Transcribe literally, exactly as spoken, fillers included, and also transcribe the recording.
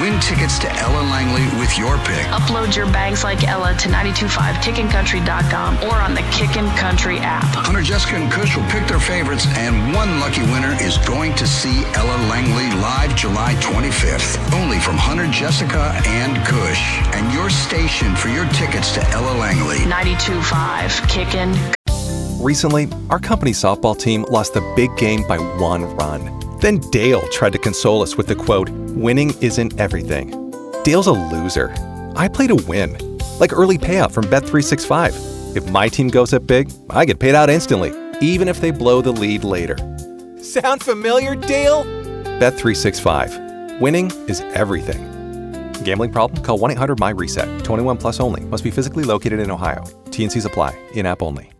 Win tickets to Ella Langley with your pick. Upload your bags like Ella to nine two five kickin country dot com or on the Kickin' Country app. Hunter, Jessica, and Kush will pick their favorites, and one lucky winner is going to see Ella Langley live July twenty-fifth. Only from Hunter, Jessica, and Kush. And your station for your tickets to Ella Langley. nine two five Kickin'. Recently, our company softball team lost the big game by one run. Then Dale tried to console us with the quote, "Winning isn't everything." Dale's a loser. I play to win. Like early payout from Bet three sixty-five. If my team goes up big, I get paid out instantly, even if they blow the lead later. Sound familiar, Dale? Bet three sixty-five. Winning is everything. Gambling problem? Call one eight hundred M Y RESET. twenty-one plus only. Must be physically located in Ohio. T and Cs apply. In-app only.